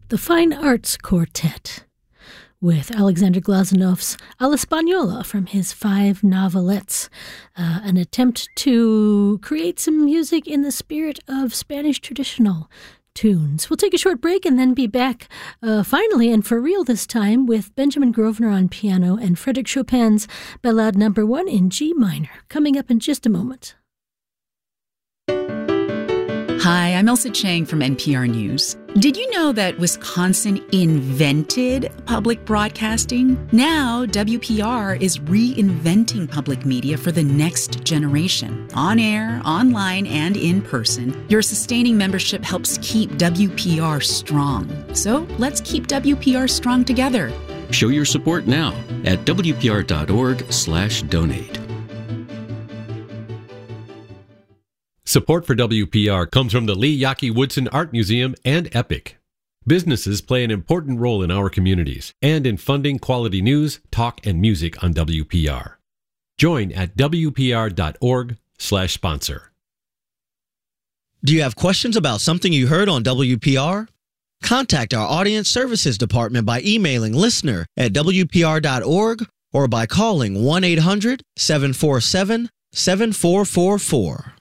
The Fine Arts Quartet, with Alexander Glazunov's A l'Española from his 5 novelettes, an attempt to create some music in the spirit of Spanish traditional tunes. We'll take a short break and then be back finally and for real this time with Benjamin Grosvenor on piano and Frédéric Chopin's Ballade No. 1 in G minor, coming up in just a moment. Hi, I'm Elsa Chang from NPR News. Did you know that Wisconsin invented public broadcasting? Now, WPR is reinventing public media for the next generation. On air, online, and in person, your sustaining membership helps keep WPR strong. So let's keep WPR strong together. Show your support now at WPR.org/donate. Support for WPR comes from the Lee Yaki Woodson Art Museum and EPIC. Businesses play an important role in our communities and in funding quality news, talk, and music on WPR. Join at WPR.org/sponsor. Do you have questions about something you heard on WPR? Contact our Audience Services Department by emailing listener@WPR.org or by calling 1-800-747-7444.